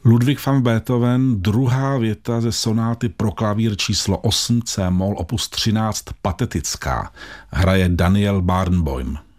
Ludwig van Beethoven, druhá věta ze sonáty pro klavír číslo 8 C-moll opus 13 patetická. Hraje Daniel Barenboim.